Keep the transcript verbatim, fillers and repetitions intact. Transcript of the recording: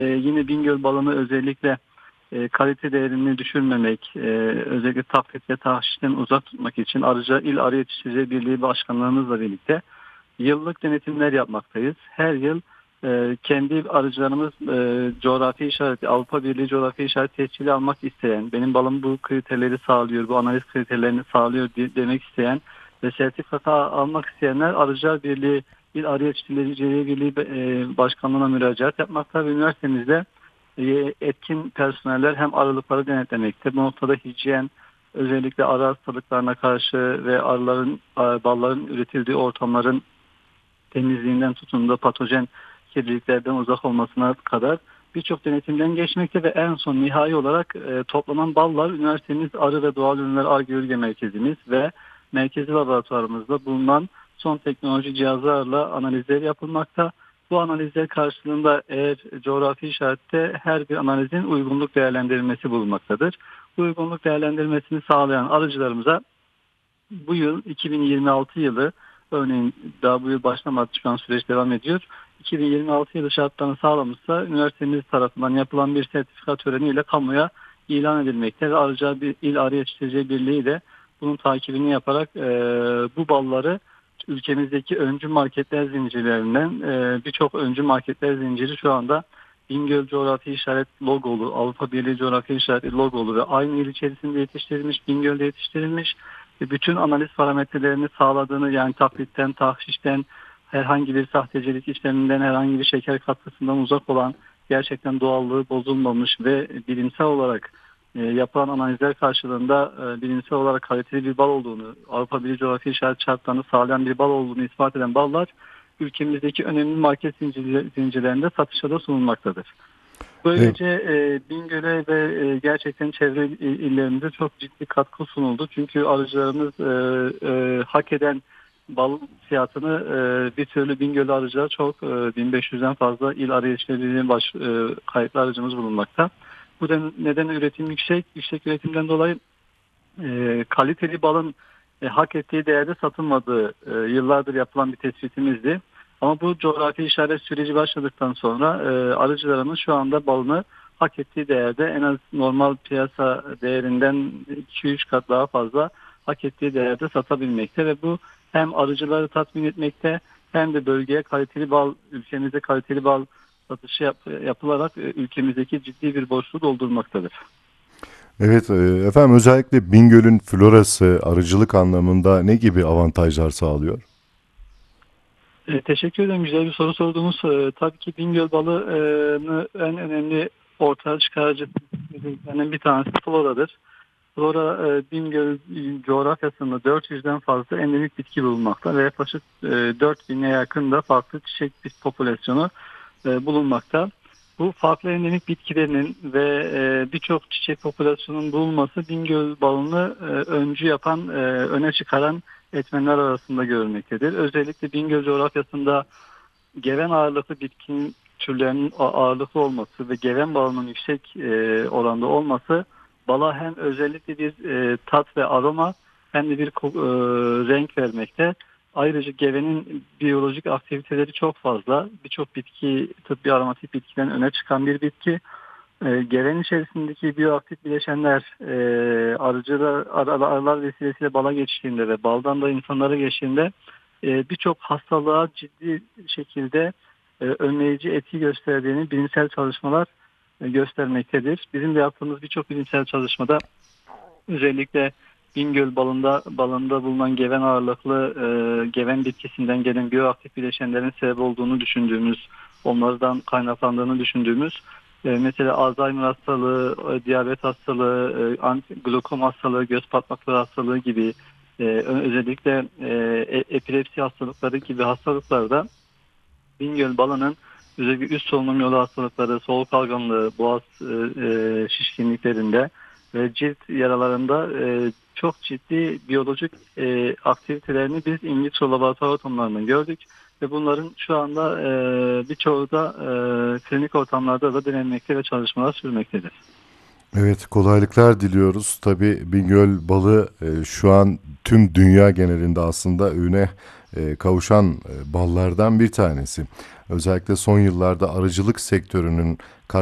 E, yine Bingöl balını özellikle e, kalite değerini düşürmemek, e, özellikle taklit ve tahşişten uzak tutmak için Arıca İl Arı Yetiştiricileri Birliği Başkanlarımızla birlikte yıllık denetimler yapmaktayız. Her yıl e, kendi arıcılarımız e, coğrafi işareti, Avrupa Birliği coğrafi işaret tescili almak isteyen, benim balım bu kriterleri sağlıyor, bu analiz kriterlerini sağlıyor diye, demek isteyen ve sertifika almak isteyenler Arıcılar Birliği, İl Arı Yetiştiricileri Birliği e, Başkanlığı'na müracaat yapmakta ve üniversitemizde e, etkin personeller hem arılıkları denetlemekte. Bu noktada hijyen, özellikle arı hastalıklarına karşı ve arıların, balların üretildiği ortamların temizliğinden tutun da patojen kirliliklerden uzak olmasına kadar birçok denetimden geçmekte ve en son nihai olarak e, toplanan ballar üniversitemiz Arı ve Doğal Ürünler Ar-Ge Merkezimiz ve merkezi laboratuvarımızda bulunan son teknoloji cihazlarla analizler yapılmakta. Bu analizler karşılığında eğer coğrafi işarette her bir analizin uygunluk değerlendirilmesi bulunmaktadır. Bu uygunluk değerlendirmesini sağlayan arıcılarımıza bu yıl iki bin yirmi altı yılı, örneğin daha bu yıl başlamadı, şu an süreç devam ediyor. iki bin yirmi altı yılı şartlarını sağlamışsa üniversitemiz tarafından yapılan bir sertifika töreniyle kamuya ilan edilmekte ve ayrıca bir İl Arı Yetiştiricileri Birliği de bunun takibini yaparak e, bu balları ülkemizdeki öncü marketler zincirlerinden e, birçok öncü marketler zinciri şu anda Bingöl Coğrafi İşaret logolu, Avrupa Birliği Coğrafi İşaret logolu ve aynı il içerisinde yetiştirilmiş, Bingöl'de yetiştirilmiş ve bütün analiz parametrelerini sağladığını, yani taklitten, tahşişten, herhangi bir sahtecilik işleminden, herhangi bir şeker katkısından uzak olan, gerçekten doğallığı bozulmamış ve bilimsel olarak e, yapılan analizler karşılığında e, bilimsel olarak kaliteli bir bal olduğunu, Avrupa Birliği Coğrafi İşaret şartlarını sağlayan bir bal olduğunu ispat eden ballar ülkemizdeki önemli market zincirlerinde satışa da sunulmaktadır. Evet. Böylece e, Bingöl'e ve e, gerçekten çevre illerimize çok ciddi katkı sunuldu. Çünkü arıcılarımız e, e, hak eden bal fiyatını e, bir türlü Bingöl arıcılar çok, e, bin beş yüzden fazla il arı yetiştiriciliğinin baş e, kayıtlı arıcımız bulunmakta. Bu da neden üretim yüksek, yüksek üretimden dolayı e, kaliteli balın e, hak ettiği değerde satılmadığı e, yıllardır yapılan bir tespitimizdi. Ama bu coğrafi işaret süreci başladıktan sonra e, arıcılarımız şu anda balını hak ettiği değerde, en az normal piyasa değerinden iki üç kat daha fazla hak ettiği değerde satabilmekte ve bu hem arıcıları tatmin etmekte hem de bölgeye kaliteli bal, ülkemize kaliteli bal satışı yap, yapılarak e, ülkemizdeki ciddi bir boşluğu doldurmaktadır. Evet, e, efendim, özellikle Bingöl'ün florası arıcılık anlamında ne gibi avantajlar sağlıyor? E, teşekkür ederim. Güzel bir soru sordunuz. E, tabii ki Bingöl balığını en önemli ortaya çıkarıcı özelliklerinden bir tanesi floradır. Flora, e, Bingöl coğrafyasında dört yüzden fazla endemik bitki bulunmakta ve yaklaşık e, dört bine yakın da farklı çiçek bit popülasyonu e, bulunmakta. Bu farklı endemik bitkilerinin ve e, birçok çiçek popülasyonunun bulunması Bingöl balını e, öncü yapan, e, öne çıkaran etmenler arasında görülmektedir. Özellikle Bingöl coğrafyasında geven ağırlıklı bitkin türlerinin ağırlıklı olması ve geven balının yüksek e, oranda olması bala hem özellikle bir e, tat ve aroma hem de bir ko- e, renk vermekte. Ayrıca gevenin biyolojik aktiviteleri çok fazla. Birçok bitki, tıbbi aromatik bitkiden öne çıkan bir bitki. E, geven içerisindeki biyoaktif bileşenler e, arıcılar, ar- arılar vesilesiyle bala geçtiğinde ve baldan da insanlara geçtiğinde e, birçok hastalığa ciddi şekilde e, önleyici etki gösterdiğini bilimsel çalışmalar e, göstermektedir. Bizim de yaptığımız birçok bilimsel çalışmada özellikle Bingöl balında balında bulunan geven ağırlıklı e, geven bitkisinden gelen biyoaktif bileşenlerin sebep olduğunu düşündüğümüz, onlardan kaynaklandığını düşündüğümüz e, mesela Alzheimer hastalığı, e, diyabet hastalığı, e, anti- glokom hastalığı, göz patmakları hastalığı gibi e, ö- özellikle e, e- epilepsi hastalıkları gibi hastalıklarda Bingöl balının özellikle üst solunum yolu hastalıkları, soluk algınlığı, boğaz e, e, şişkinliklerinde ve cilt yaralarında e, çok ciddi biyolojik e, aktivitelerini biz in vitro laboratuvar ortamlarında gördük ve bunların şu anda e, birçoğu da e, klinik ortamlarda da denenmekte ve çalışmalar sürmektedir. Evet, kolaylıklar diliyoruz. Tabii Bingöl balığı e, şu an tüm dünya genelinde aslında öne e, kavuşan e, ballardan bir tanesi. Özellikle son yıllarda arıcılık sektörünün